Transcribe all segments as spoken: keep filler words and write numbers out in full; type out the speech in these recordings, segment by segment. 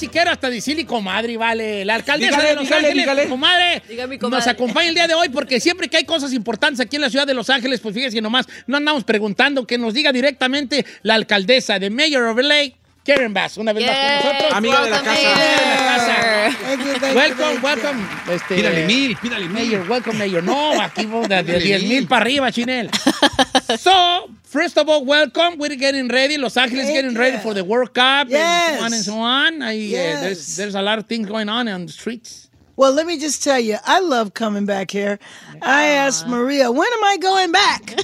casi quiero hasta decirle comadre, vale. La alcaldesa dígale, de Los dígale, Ángeles, dígale. comadre, Dígame, comadre. nos acompaña el día de hoy porque siempre que hay cosas importantes aquí en la ciudad de Los Ángeles, pues fíjese nomás, no andamos preguntando, que nos diga directamente la alcaldesa de Mayor of L A, Karen Bass, una vez Yes, más con nosotros. Amiga de la welcome, casa. Mayor. De la casa. Thank you, thank you, Welcome, thank you. welcome. Este, Pídale mil, pídale mil. Mayor, welcome, Mayor. No, aquí vamos de, de Pídale diez mil mil. para arriba, Chinel. So, first of all, welcome. We're getting ready. Los Ángeles Thank getting ready you. for the World Cup Yes. and so on and so on. I, uh, Yes. there's, there's a lot of things going on on the streets. Well, let me just tell you, I love coming back here. I asked Maria, when am I going back?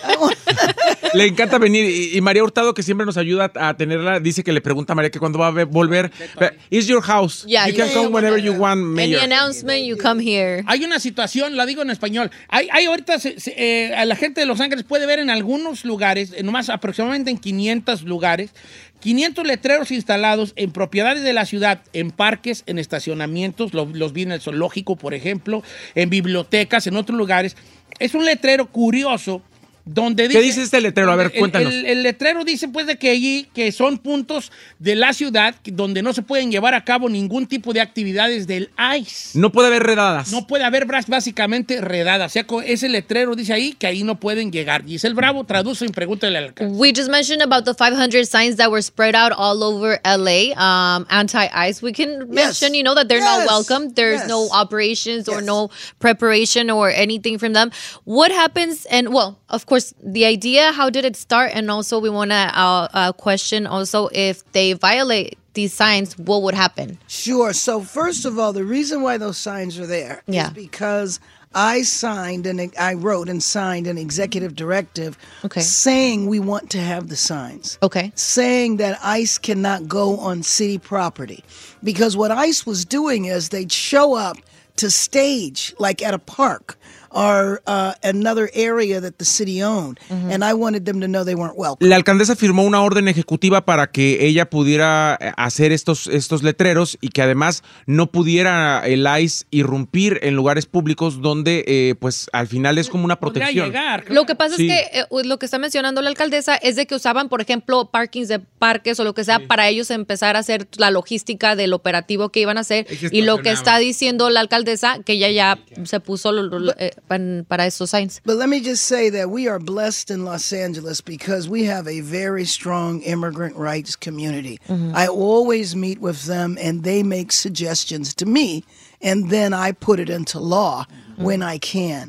Le encanta venir. Y, y María Hurtado, que siempre nos ayuda a tenerla, dice que le pregunta a María que cuando va a ve- volver. It's your house. Yeah, you can yeah, come yeah. whenever you want, Any Mayor. announcement, you come here. Hay una situación, la digo en español. Hay, hay ahorita, se- se- eh, a la gente de Los Ángeles puede ver en algunos lugares, eh, nomás aproximadamente en quinientos lugares, quinientos letreros instalados en propiedades de la ciudad, en parques, en estacionamientos, lo- los vi en el zoológico, por ejemplo, en bibliotecas, en otros lugares. Es un letrero curioso donde dice... ¿Qué dice este letrero? A ver, el- cuéntanos. El, el letrero dice pues de que allí, que son puntos de la ciudad donde no se pueden llevar a cabo ningún tipo de actividades del ICE. No puede haber redadas. No puede haber bras- básicamente redadas. O sea, co- ese letrero dice ahí que ahí no pueden llegar. Giselle Bravo traduce y pregúntale al alcalde. We just mentioned about the five hundred signs that were spread out all over L A, um, anti-ICE. We can Yes. mention, you know, that they're not Yes. welcome. There's Yes. no operations or Yes. no preparation or anything from them. What happens, and well, of course, the idea, how did it start? And also we want to uh, uh, question also if they violate these signs, what would happen? Sure. So first of all, the reason why those signs are there Yeah. is because I signed and I wrote and signed an executive directive Okay. saying we want to have the signs. Okay. Saying that ICE cannot go on city property. Because what ICE was doing is they'd show up to stage, like at a park or uh, another area that the city owned. And I wanted them to know they weren't welcome. La alcaldesa firmó una orden ejecutiva para que ella pudiera eh, hacer estos, estos letreros y que además no pudiera el ICE irrumpir en lugares públicos donde eh, pues al final es como una Podría protección. llegar. claro. Lo que pasa Sí. es que eh, lo que está mencionando la alcaldesa es de que usaban, por ejemplo, parkings de parques o lo que sea para ellos empezar a hacer la logística del operativo que iban a hacer. Es que Y lo que estacionaban. está diciendo la alcaldesa, que ella ya se puso lo- lo- eh, pan- para esos signs. But let me just say that we are blessed in Los Angeles because we have a very strong immigrant rights community. I always meet with them and they make suggestions to me, and then I put it into law when I can.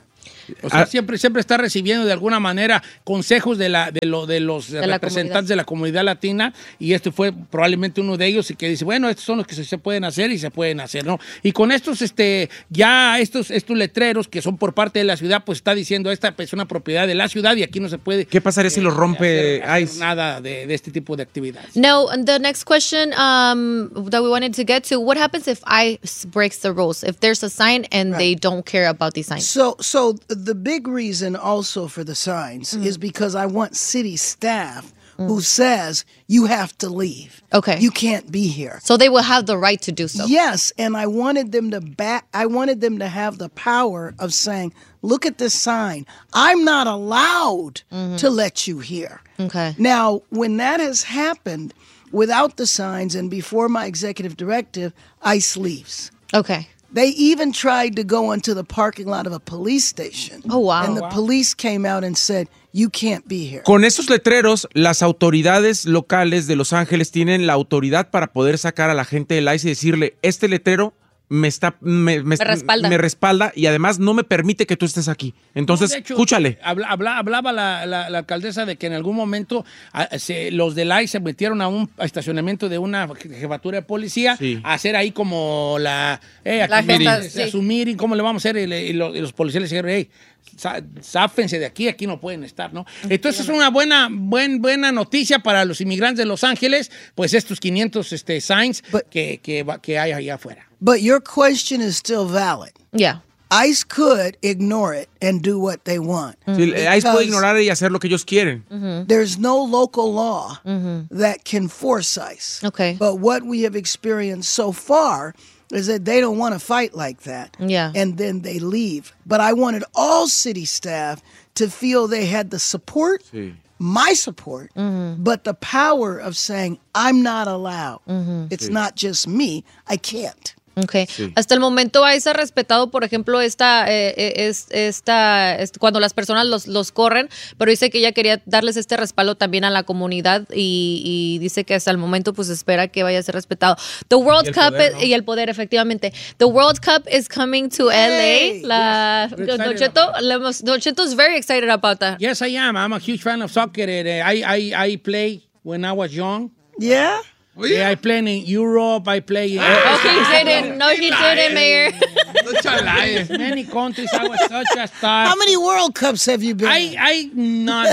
O sea, Ah. siempre, siempre está recibiendo de alguna manera consejos de, la, de, lo, de los la representantes comunidad. de la comunidad latina, y este fue probablemente uno de ellos, y que dice, bueno, estos son los que se, se pueden hacer y se pueden hacer, ¿no? Y con estos, este, ya estos, estos letreros que son por parte de la ciudad, pues está diciendo, esta es una propiedad de la ciudad y aquí no se puede... ¿Qué pasaría si los rompe hacer- hacer ICE? nada de, de este tipo de actividades. No, and the next question um, that we wanted to get to, what happens if ICE breaks the rules? If there's a sign and they don't care about these signs? So, so the big reason also for the signs is because I want city staff who says you have to leave. Okay. You can't be here. So they will have the right to do so. Yes, and I wanted them to back. I wanted them to have the power of saying, "Look at this sign. I'm not allowed to let you here." Okay. Now, when that has happened, without the signs and before my executive directive, ICE leaves. Okay. They even tried to go into the parking lot of a police station. Oh, wow. And the police came out and said, "You can't be here." Con estos letreros, las autoridades locales de Los Ángeles tienen la autoridad para poder sacar a la gente del ICE y decirle, este letrero me está me, me- Me respalda. me respalda y además no me permite que tú estés aquí. Entonces, No, de hecho, escúchale. habla- habla- hablaba la, la- la alcaldesa de que en algún momento ah, se- los del ICE se metieron a un estacionamiento de una jefatura de policía Sí. a hacer ahí como la... Eh, La aquí gesta, vamos a sí. asumir y cómo le vamos a hacer. Y, le- y lo- y los policías le dijeron, hey, zá- záfense de aquí, aquí no pueden estar, ¿no? Entonces es una buena, buen, buena noticia para los inmigrantes de Los Ángeles, pues estos quinientos este, signs But- que, que, va- que hay allá afuera. But your question is still valid. Yeah. ICE could ignore it and do what they want. Sí, el ICE puede Because ignorar y hacer lo que ellos quieren. There's no local law that can force ICE. Okay. But what we have experienced so far is that they don't want to fight like that. Yeah. And then they leave. But I wanted all city staff to feel they had the support Sí. my support, mm-hmm. but the power of saying, I'm not allowed. Mm-hmm. It's sí. not just me. I can't. Okay. Sí. Hasta el momento ICE ha respetado, por ejemplo, esta, eh, es, esta, es, cuando las personas los, los corren, pero dice que ella quería darles este respaldo también a la comunidad y, y dice que hasta el momento pues espera que vaya a ser respetado. The World y Cup poder, ¿no? y el poder, efectivamente. The World Cup is coming to L A. La, yes. Don Cheto, Don Cheto is very excited about that. Yes, I am. I'm a huge fan of soccer. I, I, I played when I was young. Yeah? Oh, yeah. yeah, I play in Europe. I play in... Oh, he didn't. No, he didn't, Mayor. Many countries. I was such a star. How many World Cups have you been I, in? I, none.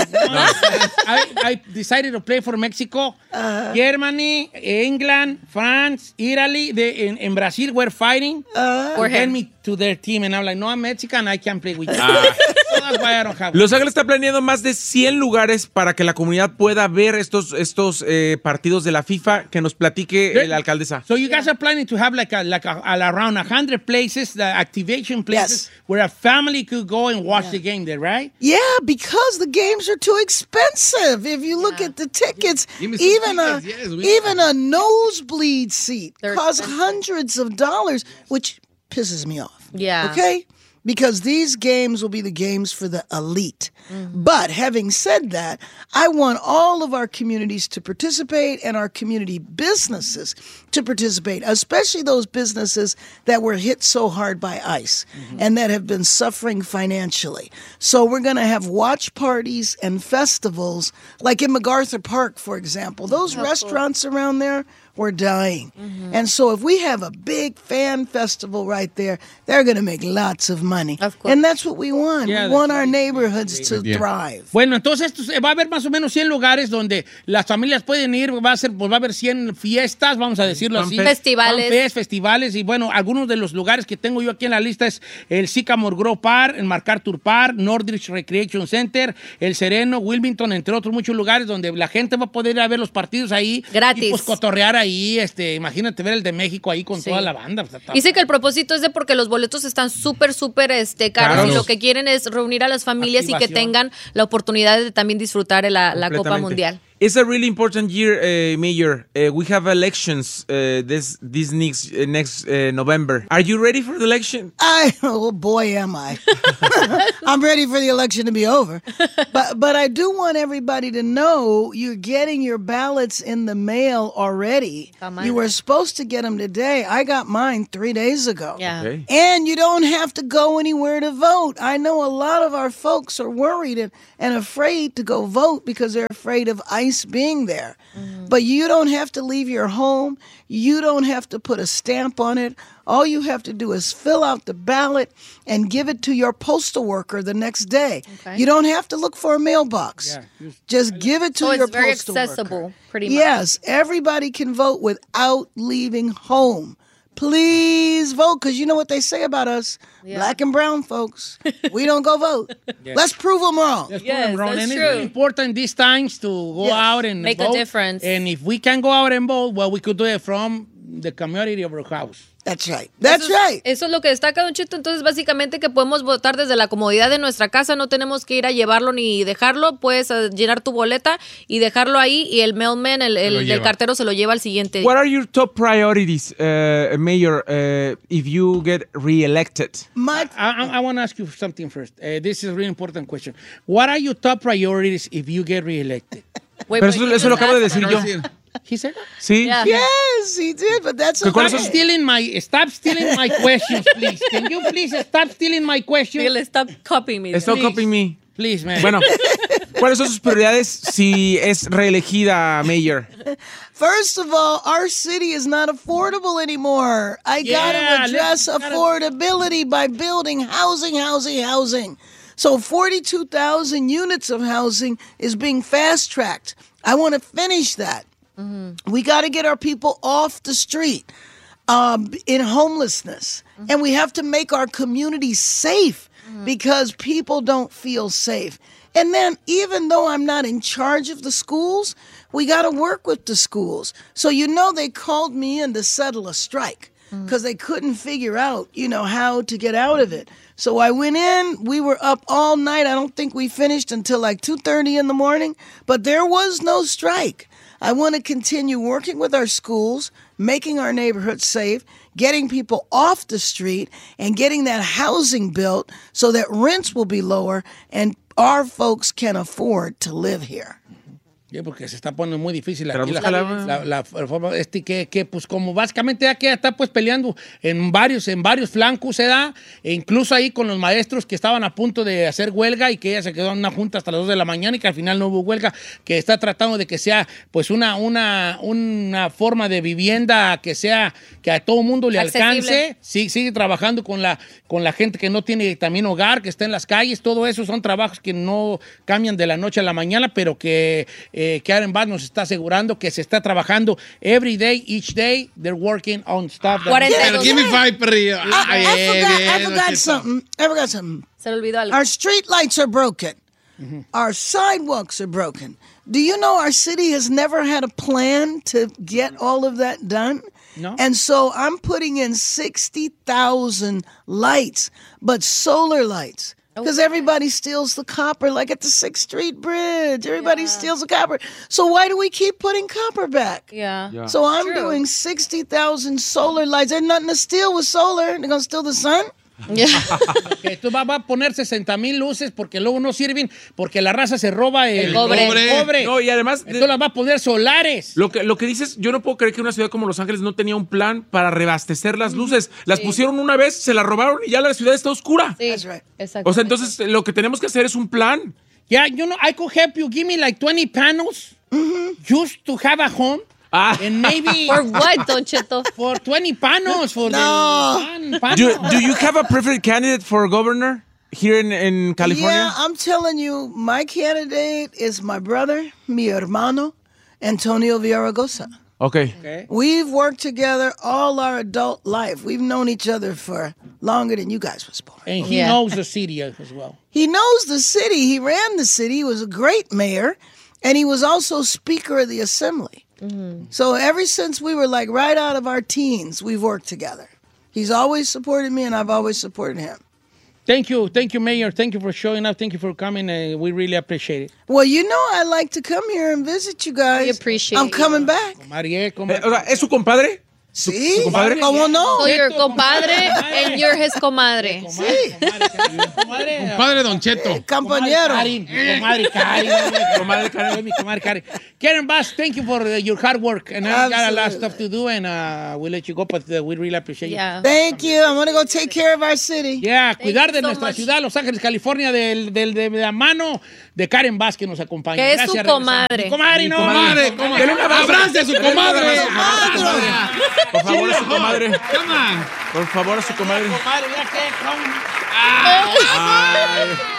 I, I decided to play for Mexico, uh, Germany, England, France, Italy. They, in, in Brazil, we're fighting. Uh, to get me to their team. And I'm like, no, I'm Mexican. I can't play with you. Ah. So that's why I don't have Los Ángeles está planeando más de cien lugares para que la comunidad pueda ver estos, estos eh, partidos de la FIFA. Que nos platique la alcaldesa. So you guys are planning to have like a, like a, around one hundred places, the activation places, yes. where a family could go and watch yeah. the game there, right? Yeah, because the games are too expensive. If you look yeah. at the tickets, even tickets. a yes, even a nosebleed seat They're costs expensive. hundreds of dollars, which pisses me off. Yeah. Okay? Because these games will be the games for the elite. Mm-hmm. But having said that, I want all of our communities to participate and our community businesses to participate, especially those businesses that were hit so hard by ICE mm-hmm. and that have been suffering financially. So we're going to have watch parties and festivals, like in MacArthur Park, for example. Those oh, restaurants cool. around there were dying. Mm-hmm. And so if we have a big fan festival right there, they're going to make lots of money. Of course. And that's what we want. Yeah, we want our neighborhoods to yeah. thrive. Bueno, entonces va a haber más o menos cien lugares donde las familias pueden ir. Va a ser, pues va a haber cien fiestas, vamos a decirlo así. Festivales. Fanfest, festivales. Y bueno, algunos de los lugares que tengo yo aquí en la lista es el Sycamore Grove Park, el MacArthur Park, Northridge Recreation Center, el Sereno, Wilmington, entre otros muchos lugares donde la gente va a poder ir a ver los partidos ahí. Gratis. Y pues cotorrear ahí. Ahí, este, imagínate ver el de México ahí con sí. toda la banda. Dice que el propósito es de porque los boletos están súper, súper este, caros claro. y lo que quieren es reunir a las familias Activación. y que tengan la oportunidad de también disfrutar la, la Copa Mundial. It's a really important year, uh, Mayor. Uh, we have elections uh, this this next uh, next uh, November. Are you ready for the election? I oh boy, am I! I'm ready for the election to be over. But but I do want everybody to know you're getting your ballots in the mail already. You were supposed to get them today. I got mine three days ago. Yeah. Okay. And you don't have to go anywhere to vote. I know a lot of our folks are worried and, and afraid to go vote because they're afraid of ICE being there. Mm-hmm. But you don't have to leave your home. You don't have to put a stamp on it. All you have to do is fill out the ballot and give it to your postal worker the next day. Okay. You don't have to look for a mailbox. Yeah, just, just give it to so your it's very postal accessible, worker. Pretty much. Yes, everybody can vote without leaving home. Please vote, because you know what they say about us, yeah. black and brown folks. We don't go vote. Yes. Let's prove them wrong. Let's yes, prove them wrong. That's and true. It's important these times to go yes. out and make vote. a difference. And if we can go out and vote, well, we could do it from the community of our house. That's right. That's eso right. Es, eso es lo que destaca, Don Cheto. Entonces, básicamente que podemos votar desde la comodidad de nuestra casa. No tenemos que ir a llevarlo ni dejarlo. Puedes uh, llenar tu boleta y dejarlo ahí y el mailman, el, el, el cartero se lo lleva al siguiente día. What are your top priorities, uh, Mayor, uh, if you get re-elected? My, I, I, I want to ask you something first. Uh, this is a really important question. What are your top priorities if you get re-elected? Wait, Pero eso, eso lo acabo de decir yo. He said that? Sí. Yeah. Yes, he did, but that's okay. Stop stealing my, stop stealing my questions, please. Can you please stop stealing my questions? Bill, stop copying me. Stop copying me. Please, man. Bueno, ¿cuáles son sus prioridades si es reelegida, Mayor? First of all, our city is not affordable anymore. I Yeah, got to address let's- affordability by building housing, housing, housing. So forty-two thousand units of housing is being fast-tracked. I want to finish that. Mm-hmm. We got to get our people off the street um, in homelessness. Mm-hmm. And we have to make our communities safe mm-hmm. because people don't feel safe. And then even though I'm not in charge of the schools, we got to work with the schools. So you know they called me in to settle a strike. because they couldn't figure out, you know, how to get out of it. So I went in, we were up all night. I don't think we finished until like two thirty in the morning, but there was no strike. I want to continue working with our schools, making our neighborhoods safe, getting people off the street, and getting that housing built so that rents will be lower and our folks can afford to live here. Sí, porque se está poniendo muy difícil aquí la, Tradúzcala, la, la, la forma este que, que pues como básicamente ya que está pues peleando en varios en varios flancos se da, e incluso ahí con los maestros que estaban a punto de hacer huelga y que ella se quedó en una junta hasta las dos de la mañana y que al final no hubo huelga, que está tratando de que sea pues una una una forma de vivienda que sea que a todo mundo le Accesible. alcance. Sí, sigue trabajando con la con la gente que no tiene también hogar, que está en las calles. Todo eso son trabajos que no cambian de la noche a la mañana, pero que Eh, Karen Bass nos está asegurando que se está trabajando every day, each day, they're working on stuff. that- cuarenta y dos. Give me five, perrillo. I, Ay, I forgot, I bien, forgot Don Cheto. something. I forgot something. Se le olvidó algo. Our street lights are broken. Our sidewalks are broken. Do you know our city has never had a plan to get all of that done? No. And so I'm putting in sixty thousand lights, but solar lights. Because everybody steals the copper, like at the sixth Street Bridge. Everybody Yeah. steals the copper. So why do we keep putting copper back? Yeah. Yeah. So I'm True. doing sixty thousand solar lights. There's nothing to steal with solar. They're going to steal the sun? Yeah. Que tú vas va a poner sesenta mil luces porque luego no sirven, porque la raza se roba el, El cobre. el cobre. No, y además, de- Entonces las va a poner solares. Lo que, lo que dices, yo no puedo creer que una ciudad como Los Ángeles no tenía un plan para reabastecer las luces. Las pusieron una vez, se las robaron y ya la ciudad está oscura. Sí. That's right. Exacto. O sea, entonces lo que tenemos que hacer es un plan. Yeah, you know, I could help you. Give me like twenty panels just to have a home. Ah. And maybe For what, Don Cheto? for twenty panels for No. the pan, Do, panel. do you have a preferred candidate for governor here in, in California? Yeah, I'm telling you, my candidate is my brother, mi hermano, Antonio Villaraigosa. Okay. Okay. We've worked together all our adult life. We've known each other for longer than you guys was born. And he Yeah. knows the city as well. He knows the city. He ran the city. He was a great mayor, and he was also Speaker of the Assembly. So ever since we were like right out of our teens, we've worked together. He's always supported me, and I've always supported him. Thank you. Thank you, Mayor. Thank you for showing up. Thank you for coming. Uh, we really appreciate it. Well, you know I like to come here and visit you guys. We appreciate I'm coming back. María, ¿cómo? Eh, o sea, ¿es su compadre? Sí, compadre? ¿cómo no? So you're compadre and you're his comadre. Comadre, comadre, comadre. Padre Don Cheto. Compañero. Karin, comadre Karin, comadre Karin, mi comadre Karin. Karen Bass, thank you for uh, your hard work. And I got a lot of Absolutely. stuff to do, and uh, we'll let you go, but uh, we really appreciate you. Yeah. Thank you. I'm going to go take care of our city. Yeah, cuidar de you so nuestra much. ciudad, Los Ángeles, California, del, del, de la mano de Karen Bass que nos acompaña. Que es su Gracias, comadre. Mi comadre, no. Comadre, comadre. comadre. Abrace a su comadre. Por favor, a su comadre. Come on. Por favor, a su comadre. Comadre, ya que, ¿cómo? Ay.